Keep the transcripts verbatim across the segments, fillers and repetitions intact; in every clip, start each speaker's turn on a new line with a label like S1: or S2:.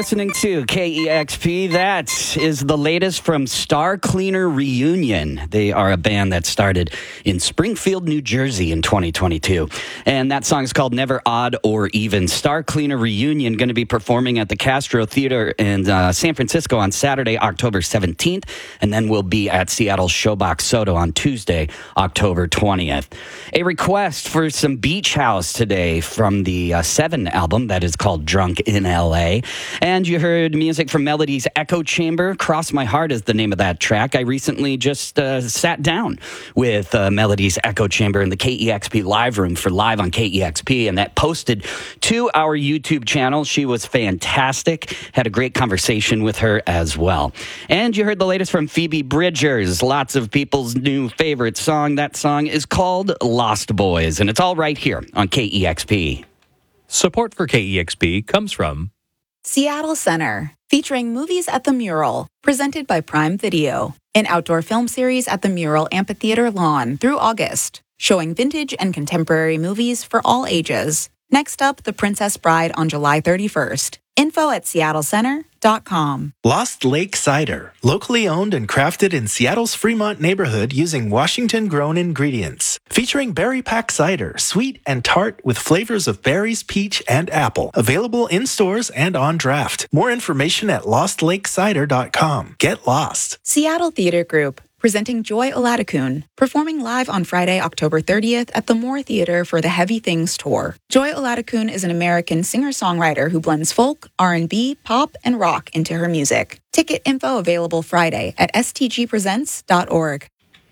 S1: listening to K E X P. That is the latest from Star Cleaner Reunion. They are a band that started in Springfield, New Jersey in twenty twenty-two. And that song is called Never Odd or Even. Star Cleaner Reunion going to be performing at the Castro Theater in uh, San Francisco on Saturday, October seventeenth. And then we'll be at Seattle's Showbox Soto on Tuesday, October twentieth. A request for some Beach House today from the uh, Seven album that is called Drunk in L A. And you heard music from Melody's Echo Chamber. Cross My Heart is the name of that track. I recently just uh, sat down with uh, Melody's Echo Chamber in the K E X P live room for Live on K E X P, and that posted to our YouTube channel. She was fantastic. Had a great conversation with her as well. And you heard the latest from Phoebe Bridgers, lots of people's new favorite song. That song is called Lost Boys, and it's all right here on K E X P.
S2: Support for K E X P comes from
S3: Seattle Center, featuring Movies at the Mural, presented by Prime Video, an outdoor film series at the Mural Amphitheater lawn through August, showing vintage and contemporary movies for all ages. Next up, The Princess Bride on July thirty-first. Info at seattle center dot com.
S4: Lost Lake Cider, locally owned and crafted in Seattle's Fremont neighborhood using Washington-grown ingredients. Featuring berry pack cider, sweet and tart with flavors of berries, peach, and apple. Available in stores and on draft. More information at lost lake cider dot com. Get lost.
S3: Seattle Theater Group, presenting Joy Oladokun, performing live on Friday, October thirtieth at the Moore Theater for the Heavy Things Tour. Joy Oladokun is an American singer-songwriter who blends folk, R and B, pop, and rock into her music. Ticket info available Friday at s t g presents dot org.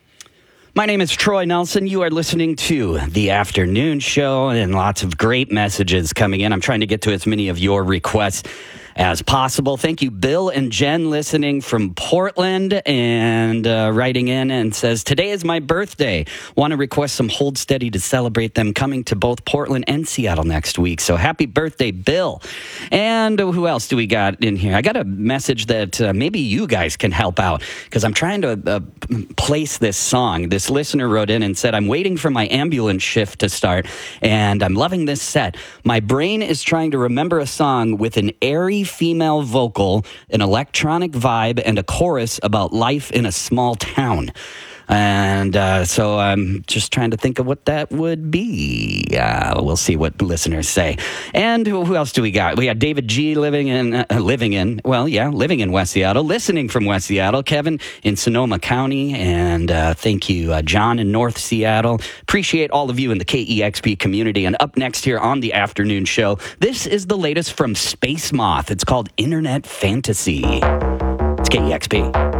S1: My name is Troy Nelson. You are listening to The Afternoon Show, and lots of great messages coming in. I'm trying to get to as many of your requests as possible. Thank you, Bill and Jen, listening from Portland and uh, writing in and says, today is my birthday. Want to request some Hold Steady to celebrate them coming to both Portland and Seattle next week. So happy birthday, Bill. And who else do we got in here? I got a message that uh, maybe you guys can help out because I'm trying to uh, place this song. This listener wrote in and said, I'm waiting for my ambulance shift to start and I'm loving this set. My brain is trying to remember a song with an airy female vocal, an electronic vibe, and a chorus about life in a small town. And uh, so I'm just trying to think of what that would be. Uh, we'll see what the listeners say. And who else do we got? We got David G. living in, uh, living in, well, yeah, living in West Seattle, listening from West Seattle. Kevin in Sonoma County. And uh, thank you, uh, John in North Seattle. Appreciate all of you in the K E X P community. And up next here on the afternoon show, this is the latest from Space Moth. It's called Internet Fantasy. It's K E X P.